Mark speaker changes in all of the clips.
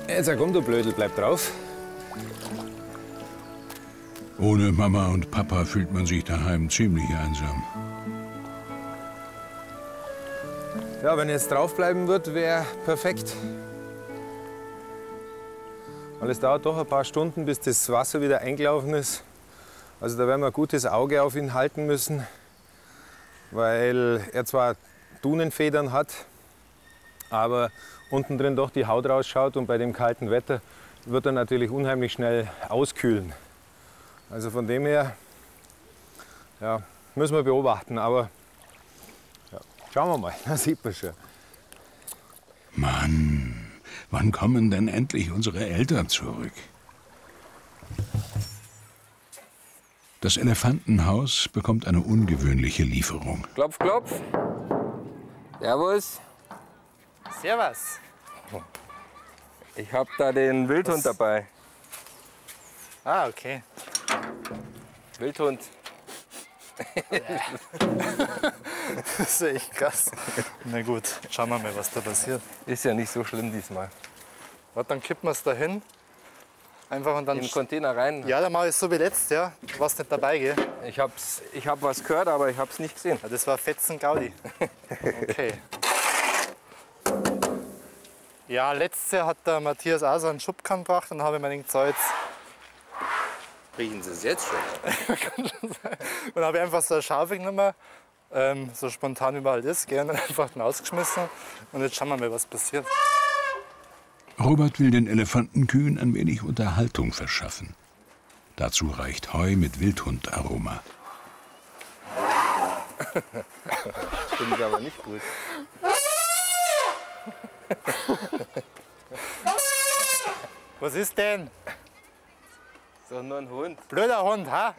Speaker 1: Jetzt komm, du Blödel, bleib drauf.
Speaker 2: Ohne Mama und Papa fühlt man sich daheim ziemlich einsam.
Speaker 1: Ja, wenn jetzt draufbleiben wird, wäre perfekt. Weil es dauert doch ein paar Stunden, bis das Wasser wieder eingelaufen ist. Also da werden wir ein gutes Auge auf ihn halten müssen, weil er zwar Dunenfedern hat, aber unten drin doch die Haut rausschaut und bei dem kalten Wetter wird er natürlich unheimlich schnell auskühlen. Also von dem her ja, müssen wir beobachten, aber ja, schauen wir mal, das sieht man schon.
Speaker 2: Mann, wann kommen denn endlich unsere Eltern zurück? Das Elefantenhaus bekommt eine ungewöhnliche Lieferung.
Speaker 3: Klopf, klopf. Servus.
Speaker 4: Servus.
Speaker 3: Ich hab da den Wildhund dabei.
Speaker 4: Ah, okay.
Speaker 3: Wildhund.
Speaker 4: Das ist echt krass. Na gut, schauen wir mal, was da passiert.
Speaker 3: Ist ja nicht so schlimm diesmal.
Speaker 4: Warte, dann kippen wir es dahin. Einfach und dann.
Speaker 3: In den Container rein.
Speaker 4: Ja, dann mache ich es so wie letzt, ja. Du warst nicht dabei, gell?
Speaker 3: Ich hab was gehört, aber ich hab's nicht gesehen.
Speaker 4: Ja, das war Fetzen Gaudi. Okay. Ja, letztes Jahr hat der Matthias auch so einen Schubkarren gebracht und habe ich mir gedacht, so jetzt.
Speaker 3: Riechen Sie es jetzt schon?
Speaker 4: Und habe ich einfach so eine Schaufel genommen, so spontan wie man halt ist, gell, und einfach den ausgeschmissen. Und jetzt schauen wir mal, was passiert.
Speaker 2: Robert will den Elefantenkühen ein wenig Unterhaltung verschaffen. Dazu reicht Heu mit Wildhundaroma.
Speaker 3: Finde ich aber nicht gut.
Speaker 4: Was ist denn?
Speaker 3: Ist doch nur ein Hund.
Speaker 4: Blöder Hund, ha?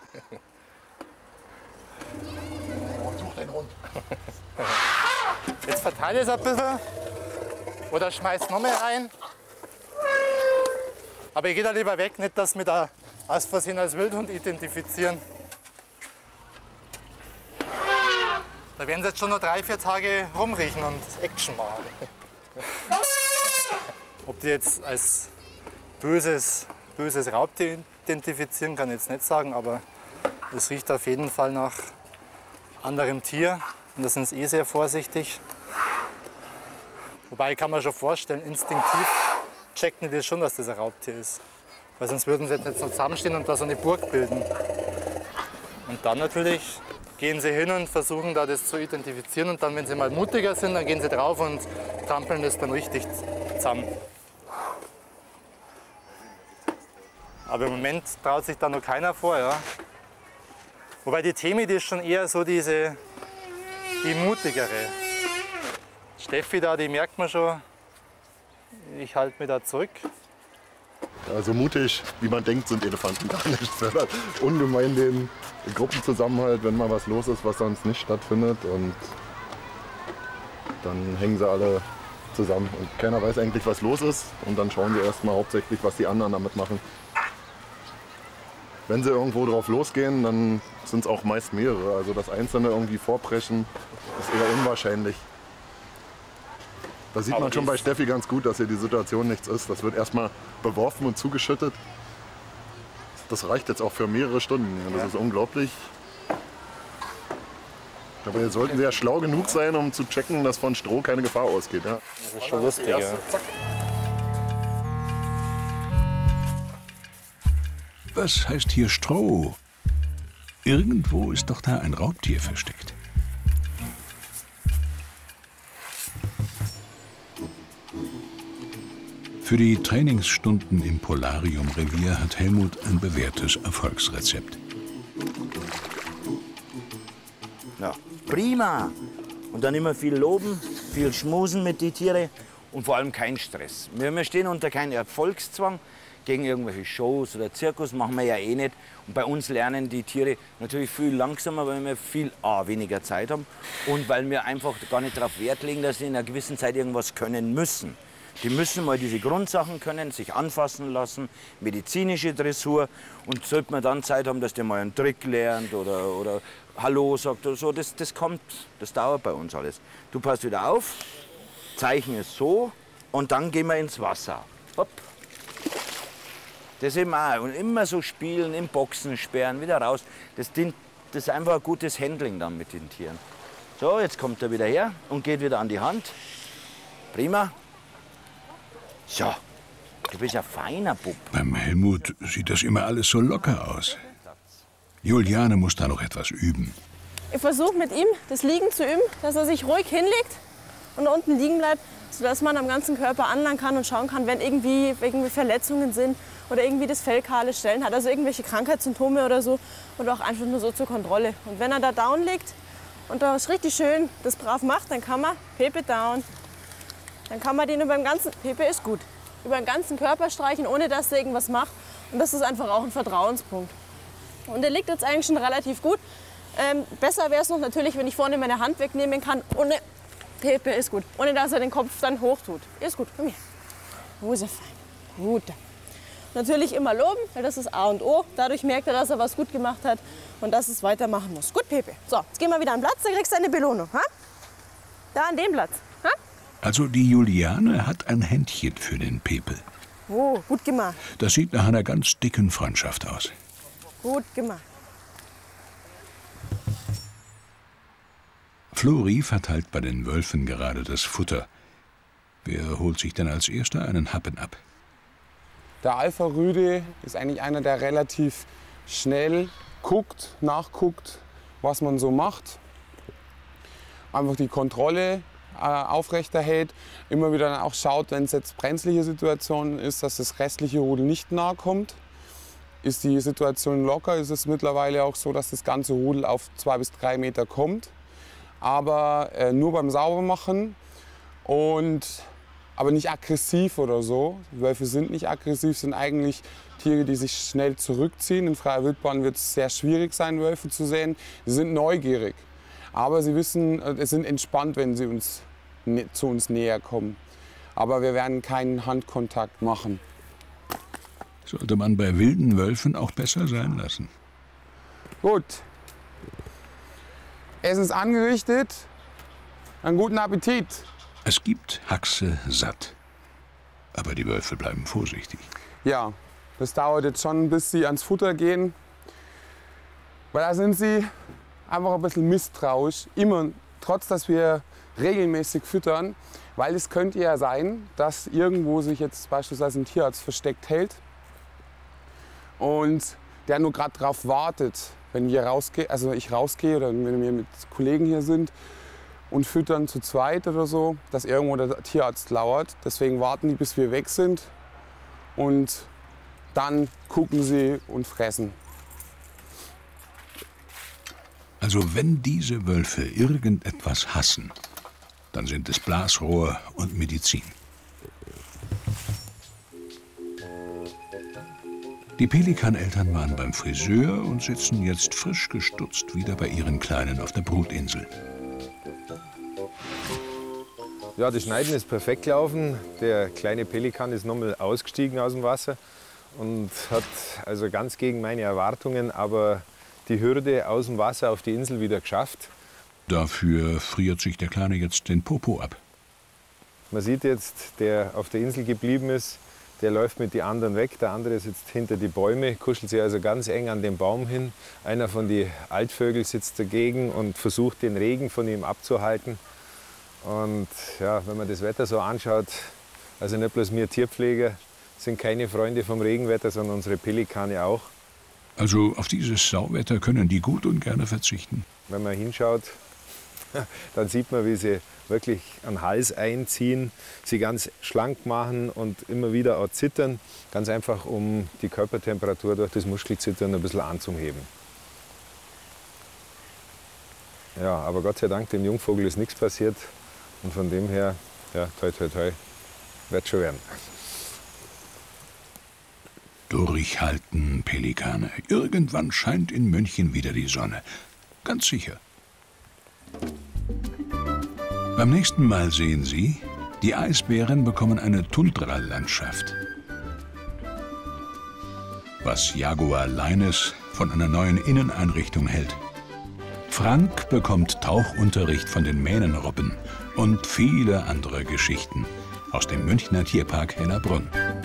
Speaker 5: Such den Hund.
Speaker 4: Jetzt verteile es ein bisschen. Oder schmeiß noch mehr rein. Aber ich gehe da lieber weg, nicht, dass wir da aus Versehen als Wildhund identifizieren. Da werden sie jetzt schon noch 3-4 Tage rumriechen und Action machen. Ob die jetzt als böses Raubtier identifizieren, kann ich jetzt nicht sagen, aber es riecht auf jeden Fall nach anderem Tier und da sind sie sehr vorsichtig. Wobei, ich kann mir schon vorstellen, instinktiv checken die das schon, dass das ein Raubtier ist. Weil sonst würden sie jetzt nicht so zusammenstehen und da so eine Burg bilden. Und dann natürlich gehen sie hin und versuchen da das zu identifizieren und dann, wenn sie mal mutiger sind, dann gehen sie drauf und trampeln das dann richtig zusammen. Aber im Moment traut sich da noch keiner vor, ja. Wobei die Temi, die ist schon eher so die mutigere. Steffi da, die merkt man schon, ich halte mich da zurück.
Speaker 5: Ja, so mutig, wie man denkt, sind Elefanten gar nicht. Es fördert ungemein den Gruppenzusammenhalt, wenn mal was los ist, was sonst nicht stattfindet. Und dann hängen sie alle zusammen. Und keiner weiß eigentlich, was los ist. Und dann schauen sie erst mal hauptsächlich, was die anderen damit machen. Wenn sie irgendwo drauf losgehen, dann sind es auch meist mehrere. Also das Einzelne irgendwie vorpreschen, ist eher unwahrscheinlich. Da sieht man schon bei Steffi ganz gut, dass hier die Situation nichts ist. Das wird erstmal beworfen und zugeschüttet. Das reicht jetzt auch für mehrere Stunden. Das ist unglaublich. Aber jetzt sollten sie ja schlau genug sein, um zu checken, dass von Stroh keine Gefahr ausgeht. Ja.
Speaker 4: Das ist schon lustig, ja.
Speaker 2: Was heißt hier Stroh? Irgendwo ist doch da ein Raubtier versteckt. Für die Trainingsstunden im Polarium-Revier hat Helmut ein bewährtes Erfolgsrezept.
Speaker 6: Ja, prima. Und dann immer viel loben, viel schmusen mit den Tieren und vor allem kein Stress. Wir stehen unter keinem Erfolgszwang. Gegen irgendwelche Shows oder Zirkus machen wir ja eh nicht. Und bei uns lernen die Tiere natürlich viel langsamer, weil wir viel weniger Zeit haben und weil wir einfach gar nicht darauf Wert legen, dass sie in einer gewissen Zeit irgendwas können müssen. Die müssen mal diese Grundsachen können, sich anfassen lassen, medizinische Dressur. Und sollte man dann Zeit haben, dass der mal einen Trick lernt oder Hallo sagt oder so, das kommt, das dauert bei uns alles. Du passt wieder auf, Zeichen ist so und dann gehen wir ins Wasser. Hopp. Das eben auch. Und immer so spielen, im Boxen sperren, wieder raus. Das ist einfach ein gutes Handling dann mit den Tieren. So, jetzt kommt er wieder her und geht wieder an die Hand. Prima. So, du bist ein feiner Bub.
Speaker 2: Beim Helmut sieht das immer alles so locker aus. Juliane muss da noch etwas üben.
Speaker 7: Ich versuche mit ihm das Liegen zu üben, dass er sich ruhig hinlegt und unten liegen bleibt, sodass man am ganzen Körper anlangen kann und schauen kann, wenn irgendwie Verletzungen sind oder irgendwie das Fell kahle Stellen hat, also irgendwelche Krankheitssymptome oder so, oder auch einfach nur so zur Kontrolle. Und wenn er da down liegt und das richtig schön das brav macht, dann kann man Pepe down. Dann kann man den über den ganzen, Pepe ist gut, über den ganzen Körper streichen, ohne dass er irgendwas macht. Und das ist einfach auch ein Vertrauenspunkt. Und der liegt jetzt eigentlich schon relativ gut. Besser wäre es noch natürlich, wenn ich vorne meine Hand wegnehmen kann, ohne, Pepe ist gut, ohne dass er den Kopf dann hoch tut. Ist gut, komm her. Wo ist er fein? Gut. Natürlich immer loben, weil das ist A und O. Dadurch merkt er, dass er was gut gemacht hat und dass es weitermachen muss. Gut, Pepe. So, jetzt gehen wir wieder an den Platz, dann kriegst du eine Belohnung. Ha? Da an dem Platz. Ha?
Speaker 2: Also die Juliane hat ein Händchen für den Pepe.
Speaker 7: Oh, gut gemacht.
Speaker 2: Das sieht nach einer ganz dicken Freundschaft aus.
Speaker 7: Gut gemacht.
Speaker 2: Flori verteilt bei den Wölfen gerade das Futter. Wer holt sich denn als Erster einen Happen ab?
Speaker 8: Der Alpha-Rüde ist eigentlich einer, der relativ schnell nachguckt, was man so macht. Einfach die Kontrolle aufrechterhält. Immer wieder dann auch schaut, wenn es jetzt brenzliche Situation ist, dass das restliche Rudel nicht nahe kommt. Ist die Situation locker, ist es mittlerweile auch so, dass das ganze Rudel auf 2 bis 3 Meter kommt. Aber nur beim Saubermachen aber nicht aggressiv oder so. Die Wölfe sind nicht aggressiv, sind eigentlich Tiere, die sich schnell zurückziehen. In freier Wildbahn wird es sehr schwierig sein, Wölfe zu sehen. Sie sind neugierig, aber sie wissen, es sind entspannt, wenn sie zu uns näher kommen. Aber wir werden keinen Handkontakt machen.
Speaker 2: Sollte man bei wilden Wölfen auch besser sein lassen.
Speaker 8: Gut. Essen ist angerichtet. Einen guten Appetit.
Speaker 2: Es gibt Haxe satt. Aber die Wölfe bleiben vorsichtig.
Speaker 8: Ja, das dauert jetzt schon, bis sie ans Futter gehen. Weil da sind sie einfach ein bisschen misstrauisch. Immer, trotz dass wir regelmäßig füttern. Weil es könnte ja sein, dass irgendwo sich jetzt beispielsweise ein Tierarzt versteckt hält. Und der nur gerade darauf wartet, wenn wir rausgehen, also ich rausgehe oder wenn wir mit Kollegen hier sind und füttern zu zweit oder so, dass irgendwo der Tierarzt lauert. Deswegen warten die, bis wir weg sind und dann gucken sie und fressen.
Speaker 2: Also wenn diese Wölfe irgendetwas hassen, dann sind es Blasrohr und Medizin. Die Pelikaneltern waren beim Friseur und sitzen jetzt frisch gestutzt wieder bei ihren Kleinen auf der Brutinsel.
Speaker 1: Ja, das Schneiden ist perfekt gelaufen. Der kleine Pelikan ist nochmal ausgestiegen aus dem Wasser und hat also ganz gegen meine Erwartungen, aber die Hürde aus dem Wasser auf die Insel wieder geschafft.
Speaker 2: Dafür friert sich der Kleine jetzt den Popo ab.
Speaker 1: Man sieht jetzt, der auf der Insel geblieben ist, der läuft mit den anderen weg. Der andere sitzt hinter die Bäume, kuschelt sich also ganz eng an den Baum hin. Einer von den Altvögeln sitzt dagegen und versucht, den Regen von ihm abzuhalten. Und ja, wenn man das Wetter so anschaut, also nicht bloß wir Tierpfleger sind keine Freunde vom Regenwetter, sondern unsere Pelikane auch.
Speaker 2: Also auf dieses Sauwetter können die gut und gerne verzichten.
Speaker 1: Wenn man hinschaut, dann sieht man, wie sie wirklich einen Hals einziehen, sie ganz schlank machen und immer wieder auch zittern. Ganz einfach, um die Körpertemperatur durch das Muskelzittern ein bisschen anzuheben. Ja, aber Gott sei Dank, dem Jungvogel ist nichts passiert. Und von dem her, ja, toi, toi, toi, wird schon werden.
Speaker 2: Durchhalten, Pelikane. Irgendwann scheint in München wieder die Sonne. Ganz sicher. Beim nächsten Mal sehen Sie, die Eisbären bekommen eine Tundralandschaft. Was Jaguar Leines von einer neuen Inneneinrichtung hält. Frank bekommt Tauchunterricht von den Mähnenrobben und viele andere Geschichten aus dem Münchner Tierpark Hellerbrunn.